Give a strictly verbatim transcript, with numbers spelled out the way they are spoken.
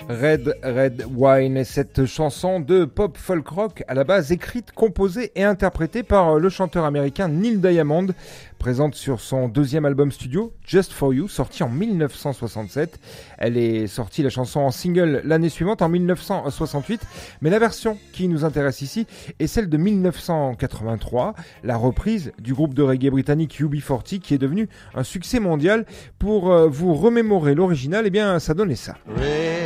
Red Red Wine est cette chanson de pop folk rock à la base écrite, composée et interprétée par le chanteur américain Neil Diamond, présente sur son deuxième album studio Just For You, sorti en dix-neuf cent soixante-sept. Elle est sortie la chanson en single l'année suivante en dix-neuf cent soixante-huit, mais la version qui nous intéresse ici est celle de dix-neuf cent quatre-vingt-trois, la reprise du groupe de reggae britannique U B quarante qui est devenu un succès mondial. Pour vous remémorer l'original, eh bien ça donnait ça. Red